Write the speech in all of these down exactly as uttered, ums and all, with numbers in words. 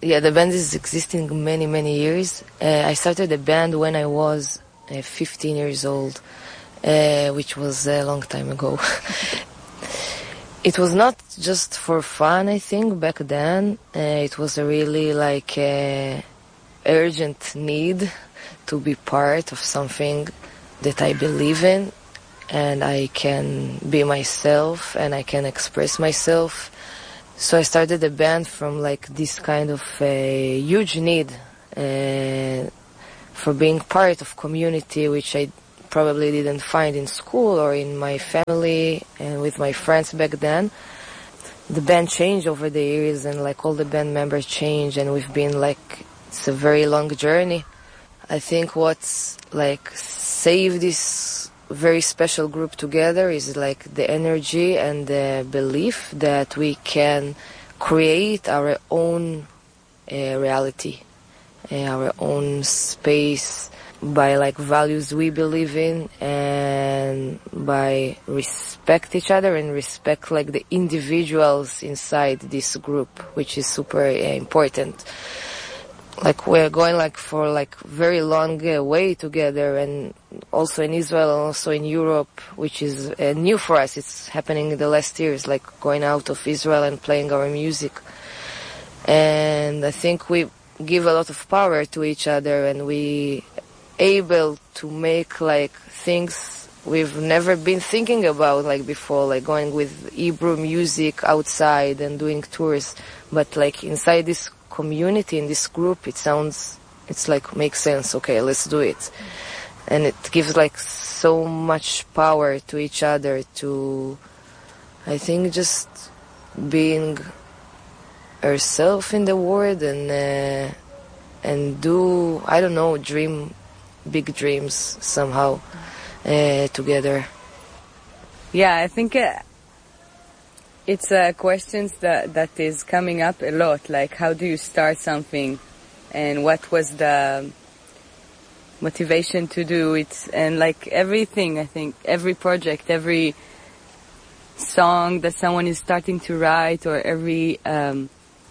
Yeah, the band is existing many, many years. Uh, I started the band when I was uh, fifteen years old, uh, which was a long time ago. It was not just for fun, I think, back then. Uh, it was a really like a urgent need to be part of something that I believe in, and I can be myself and I can express myself. So I started the band from like this kind of a huge need uh, for being part of community, which I probably didn't find in school or in my family and with my friends back then. The band changed over the years, and like all the band members changed, and we've been like, it's a very long journey. I think what's like saved this very special group together is like the energy and the belief that we can create our own uh, reality, uh, our own space by like values we believe in, and by respect each other and respect like the individuals inside this group, which is super uh, important. Like we're going like for like very long uh, way together, and also in Israel and also in Europe, which is uh, new for us. It's happening in the last years, like going out of Israel and playing our music. And I think we give a lot of power to each other, and we able to make like things we've never been thinking about like before, like going with Hebrew music outside and doing tours. But like inside this community, in this group, it sounds, it's like makes sense. Okay, let's do it. And it gives like so much power to each other to, I think, just being herself in the world and uh, and do, I don't know, dream big dreams somehow uh, together. Yeah, I think uh, it's a uh, question that that is coming up a lot. Like, how do you start something, and what was the motivation to do it? And like everything, I think every project, every song that someone is starting to write, or every um,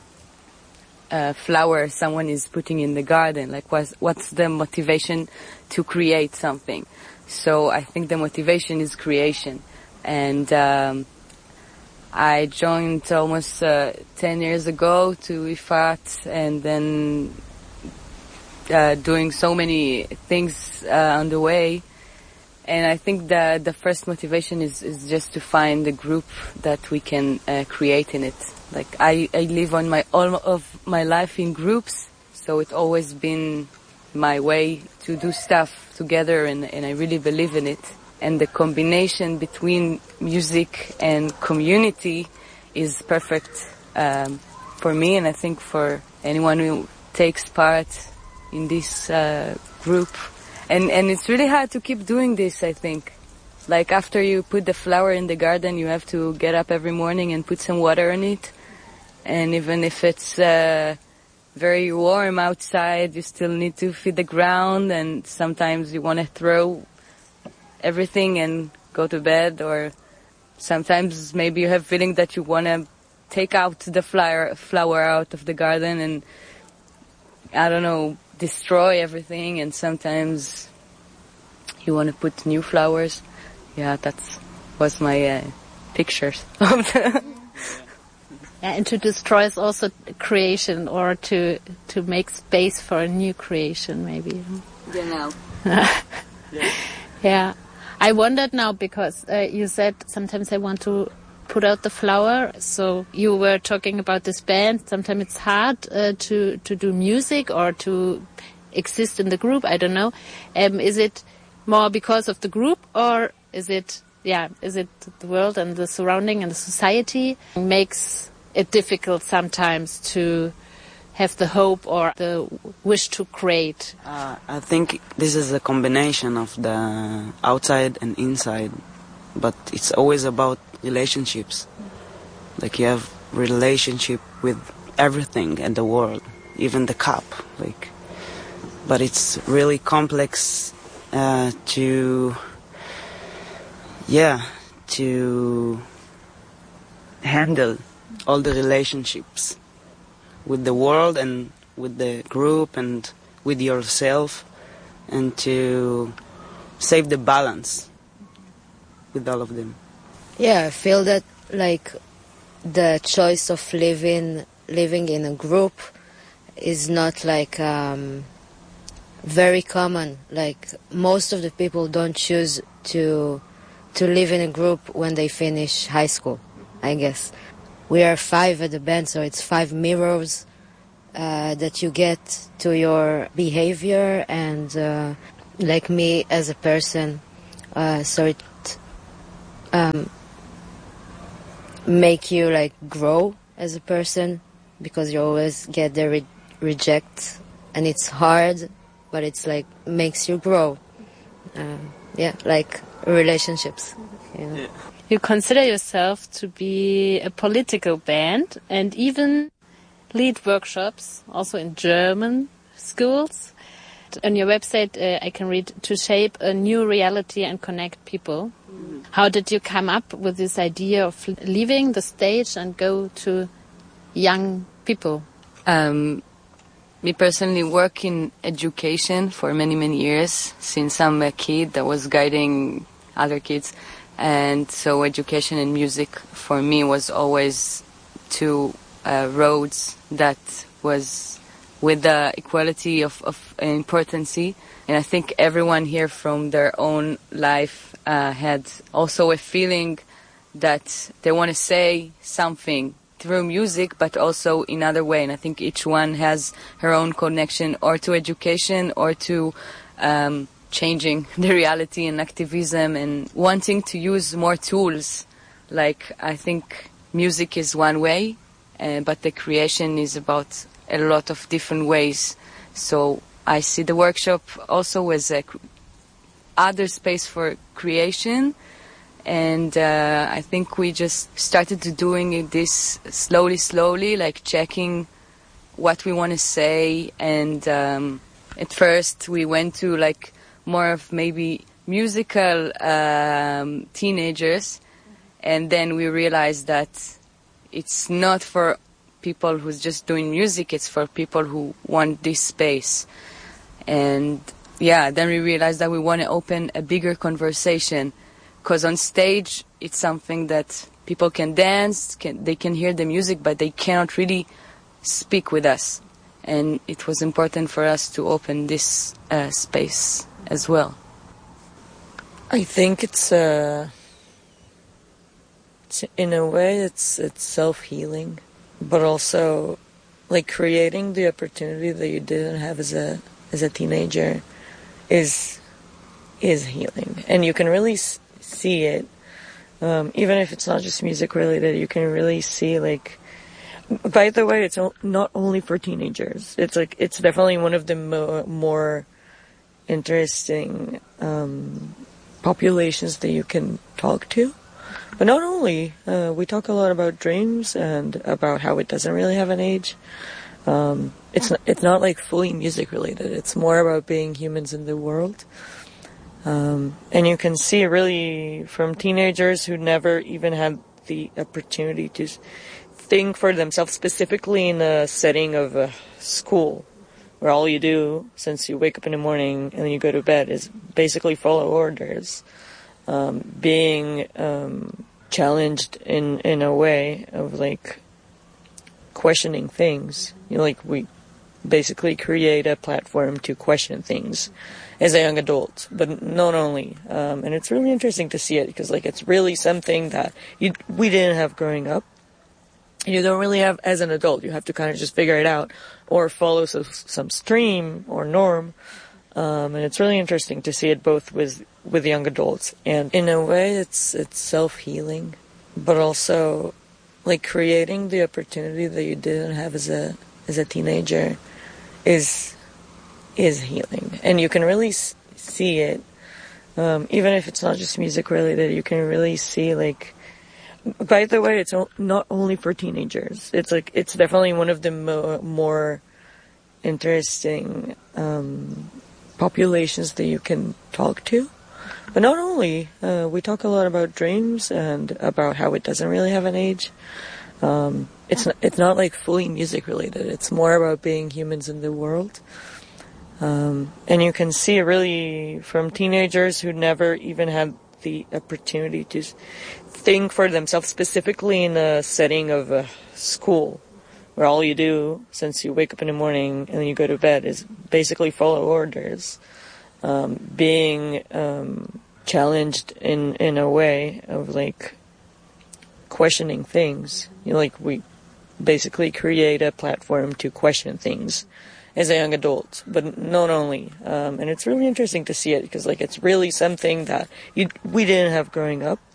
uh, flower someone is putting in the garden, like what's, what's the motivation to create something? So I think the motivation is creation. And um, I joined almost uh, ten years ago to Ifat, and then uh, doing so many things uh, on the way. And I think the the first motivation is, is just to find a group that we can uh, create in it. Like I, I live on my all of my life in groups, so it's always been my way to do stuff together, and, and I really believe in it. And the combination between music and community is perfect um, for me, and I think for anyone who takes part in this uh, group. And and it's really hard to keep doing this, I think. Like after you put the flower in the garden, you have to get up every morning and put some water on it. And even if it's uh, very warm outside, you still need to feed the ground, and sometimes you want to throw everything and go to bed, or sometimes maybe you have feeling that you want to take out the flower flower out of the garden and, I don't know, destroy everything, and sometimes you want to put new flowers. Yeah, that was my uh, pictures of the yeah, and to destroy is also creation, or to to make space for a new creation, maybe. Genau. Yeah. Yeah. I wondered now, because uh, you said sometimes I want to put out the flower. So you were talking about this band. Sometimes it's hard uh, to to do music or to exist in the group. I don't know. Um, is it more because of the group, or is it yeah? Is it the world and the surrounding and the society makes it difficult sometimes to have the hope or the wish to create? Uh, I think this is a combination of the outside and inside, but it's always about relationships. Like you have relationship with everything in the world, even the cup. Like, but it's really complex uh, to, yeah, to handle all the relationships. with the world and with the group and with yourself, and to save the balance with all of them. Yeah, I feel that like the choice of living living in a group is not like um, very common. Like most of the people don't choose to to live in a group when they finish high school, I guess. We are five at the band, so it's five mirrors uh, that you get to your behavior and uh, like me as a person. Uh, so it um, make you like grow as a person, because you always get the re- reject, and it's hard, but it's like makes you grow. Um, yeah, like relationships. You know? Yeah. You consider yourself to be a political band and even lead workshops, also in German schools. On your website, uh, I can read, to shape a new reality and connect people. Mm-hmm. How did you come up with this idea of leaving the stage and go to young people? Um, me personally work in education for many, many years, since I'm a kid that was guiding other kids. And so education and music for me was always two uh, roads that was with the equality of, of importance. And I think everyone here from their own life uh, had also a feeling that they want to say something through music, but also in other way. And I think each one has her own connection or to education or to um, changing the reality and activism and wanting to use more tools. Like, I think music is one way, uh, but the creation is about a lot of different ways. So I see the workshop also as a cr- other space for creation. And uh, I think we just started to doing this slowly, slowly, like checking what we want to say. And um, at first we went to like more of maybe musical um, teenagers, and then we realized that it's not for people who's just doing music, it's for people who want this space. And yeah, then we realized that we want to open a bigger conversation, because on stage it's something that people can dance, can, they can hear the music, but they cannot really speak with us. And it was important for us to open this uh, space as well. I think it's, uh, it's in a way it's it's self-healing, but also like creating the opportunity that you didn't have as a as a teenager is is healing, and you can really s- see it. Um, even if it's not just music related, you can really see like. By the way, it's not only for teenagers. It's like it's definitely one of the mo- more interesting um, populations that you can talk to. But not only, uh, we talk a lot about dreams and about how it doesn't really have an age. Um, it's not, it's not like fully music related. It's more about being humans in the world. Um, and you can see really from teenagers who never even had the opportunity to think for themselves, specifically in a setting of a school, where all you do since you wake up in the morning and then you go to bed is basically follow orders, um, being um, challenged in, in a way of like questioning things. You know, like we basically create a platform to question things as a young adult, but not only. Um, and it's really interesting to see it, because like it's really something that you, we didn't have growing up. You don't really have as an adult. You have to kind of just figure it out or follow so, some stream or norm. Um, and it's really interesting to see it both with, with young adults. And in a way, it's, it's self-healing, but also like creating the opportunity that you didn't have as a, as a teenager is, is healing. And you can really s- see it. Um, even if it's not just music related, you can really see like, by the way, it's not only for teenagers. It's like it's definitely one of the mo- more interesting um, populations that you can talk to. But not only, uh, we talk a lot about dreams and about how it doesn't really have an age. Um, it's not, it's not like fully music related. It's more about being humans in the world. Um, and you can see really from teenagers who never even had the opportunity to think for themselves, specifically in a setting of a school, where all you do since you wake up in the morning and then you go to bed is basically follow orders. Um, being um, challenged in, in a way of like questioning things. You know, like we basically create a platform to question things as a young adult, but not only. Um, and it's really interesting to see it because like it's really something that you, we didn't have growing up.